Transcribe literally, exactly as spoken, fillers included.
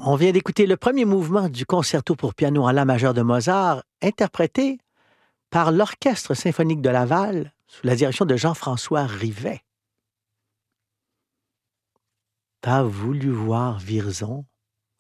On vient d'écouter le premier mouvement du concerto pour piano en la majeur de Mozart, interprété par l'Orchestre symphonique de Laval sous la direction de Jean-François Rivet. T'as voulu voir Virzon?